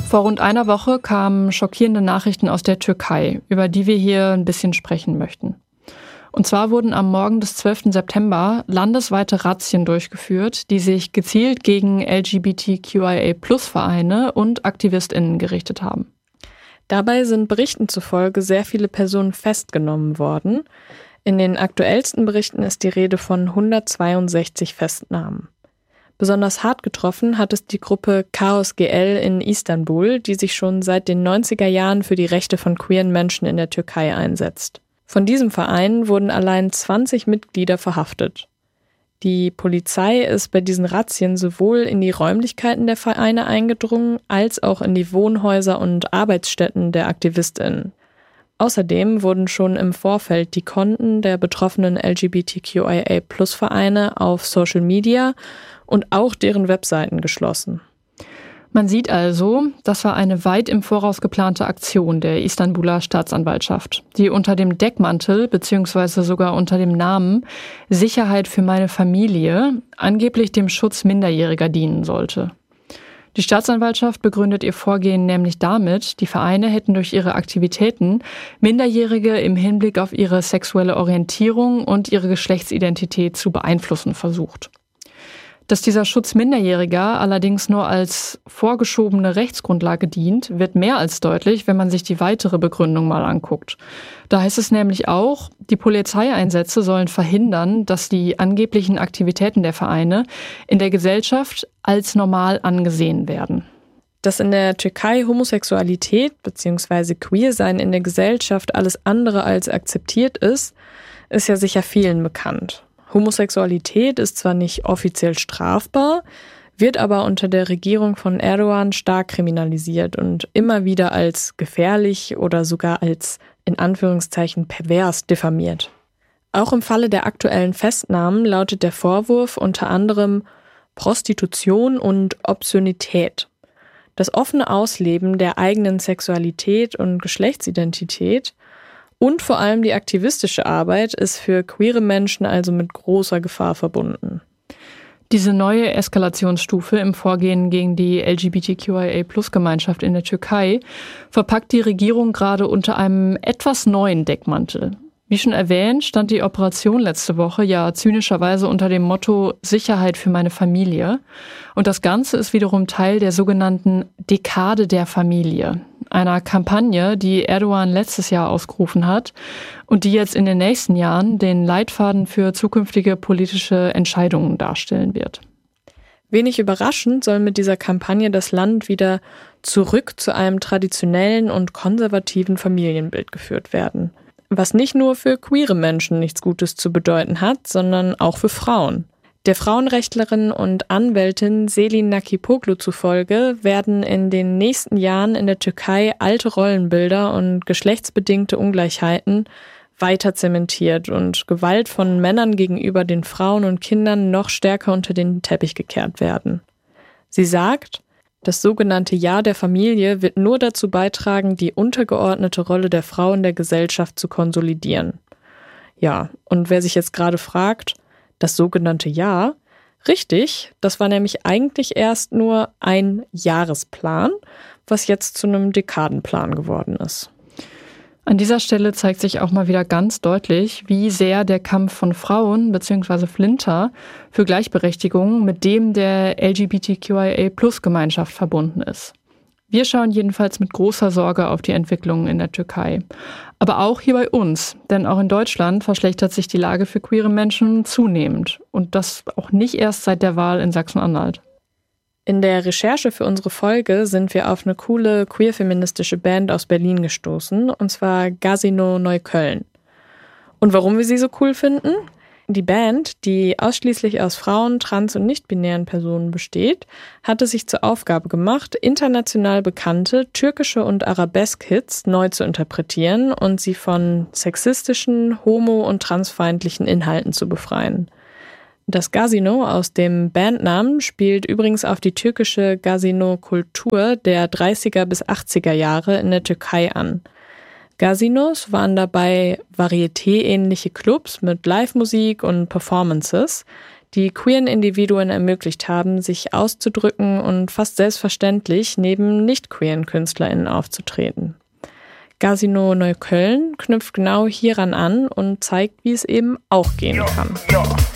Vor rund einer Woche kamen schockierende Nachrichten aus der Türkei, über die wir hier ein bisschen sprechen möchten. Und zwar wurden am Morgen des 12. September landesweite Razzien durchgeführt, die sich gezielt gegen LGBTQIA+-Vereine und AktivistInnen gerichtet haben. Dabei sind Berichten zufolge sehr viele Personen festgenommen worden. In den aktuellsten Berichten ist die Rede von 162 Festnahmen. Besonders hart getroffen hat es die Gruppe Chaos GL in Istanbul, die sich schon seit den 90er Jahren für die Rechte von queeren Menschen in der Türkei einsetzt. Von diesem Verein wurden allein 20 Mitglieder verhaftet. Die Polizei ist bei diesen Razzien sowohl in die Räumlichkeiten der Vereine eingedrungen, als auch in die Wohnhäuser und Arbeitsstätten der AktivistInnen. Außerdem wurden schon im Vorfeld die Konten der betroffenen LGBTQIA+-Vereine auf Social Media und auch deren Webseiten geschlossen. Man sieht also, das war eine weit im Voraus geplante Aktion der Istanbuler Staatsanwaltschaft, die unter dem Deckmantel bzw. sogar unter dem Namen Sicherheit für meine Familie angeblich dem Schutz Minderjähriger dienen sollte. Die Staatsanwaltschaft begründet ihr Vorgehen nämlich damit, die Vereine hätten durch ihre Aktivitäten Minderjährige im Hinblick auf ihre sexuelle Orientierung und ihre Geschlechtsidentität zu beeinflussen versucht. Dass dieser Schutz Minderjähriger allerdings nur als vorgeschobene Rechtsgrundlage dient, wird mehr als deutlich, wenn man sich die weitere Begründung mal anguckt. Da heißt es nämlich auch, die Polizeieinsätze sollen verhindern, dass die angeblichen Aktivitäten der Vereine in der Gesellschaft als normal angesehen werden. Dass in der Türkei Homosexualität bzw. Queersein in der Gesellschaft alles andere als akzeptiert ist ja sicher vielen bekannt. Homosexualität ist zwar nicht offiziell strafbar, wird aber unter der Regierung von Erdogan stark kriminalisiert und immer wieder als gefährlich oder sogar als in Anführungszeichen pervers diffamiert. Auch im Falle der aktuellen Festnahmen lautet der Vorwurf unter anderem Prostitution und Obszönität. Das offene Ausleben der eigenen Sexualität und Geschlechtsidentität und vor allem die aktivistische Arbeit ist für queere Menschen also mit großer Gefahr verbunden. Diese neue Eskalationsstufe im Vorgehen gegen die LGBTQIA+-Gemeinschaft in der Türkei verpackt die Regierung gerade unter einem etwas neuen Deckmantel. Wie schon erwähnt, stand die Operation letzte Woche ja zynischerweise unter dem Motto Sicherheit für meine Familie. Und das Ganze ist wiederum Teil der sogenannten Dekade der Familie, einer Kampagne, die Erdogan letztes Jahr ausgerufen hat und die jetzt in den nächsten Jahren den Leitfaden für zukünftige politische Entscheidungen darstellen wird. Wenig überraschend soll mit dieser Kampagne das Land wieder zurück zu einem traditionellen und konservativen Familienbild geführt werden. Was nicht nur für queere Menschen nichts Gutes zu bedeuten hat, sondern auch für Frauen. Der Frauenrechtlerin und Anwältin Selin Nakipoglu zufolge werden in den nächsten Jahren in der Türkei alte Rollenbilder und geschlechtsbedingte Ungleichheiten weiter zementiert und Gewalt von Männern gegenüber den Frauen und Kindern noch stärker unter den Teppich gekehrt werden. Sie sagt, das sogenannte Jahr der Familie wird nur dazu beitragen, die untergeordnete Rolle der Frau in der Gesellschaft zu konsolidieren. Ja, und wer sich jetzt gerade fragt, das sogenannte Jahr? Richtig, das war nämlich eigentlich erst nur ein Jahresplan, was jetzt zu einem Dekadenplan geworden ist. An dieser Stelle zeigt sich auch mal wieder ganz deutlich, wie sehr der Kampf von Frauen bzw. Flinter für Gleichberechtigung mit dem der LGBTQIA+-Gemeinschaft verbunden ist. Wir schauen jedenfalls mit großer Sorge auf die Entwicklungen in der Türkei. Aber auch hier bei uns, denn auch in Deutschland verschlechtert sich die Lage für queere Menschen zunehmend. Und das auch nicht erst seit der Wahl in Sachsen-Anhalt. In der Recherche für unsere Folge sind wir auf eine coole queer-feministische Band aus Berlin gestoßen, und zwar Gazino Neukölln. Und warum wir sie so cool finden? Die Band, die ausschließlich aus Frauen, trans- und nicht-binären Personen besteht, hatte sich zur Aufgabe gemacht, international bekannte türkische und Arabesk-Hits neu zu interpretieren und sie von sexistischen, homo- und transfeindlichen Inhalten zu befreien. Das Gazino aus dem Bandnamen spielt übrigens auf die türkische Gazino-Kultur der 30er bis 80er Jahre in der Türkei an. Gazinos waren dabei Varieté-ähnliche Clubs mit Live-Musik und Performances, die queeren Individuen ermöglicht haben, sich auszudrücken und fast selbstverständlich neben nicht-queeren KünstlerInnen aufzutreten. Casino Neukölln knüpft genau hieran an und zeigt, wie es eben auch gehen kann.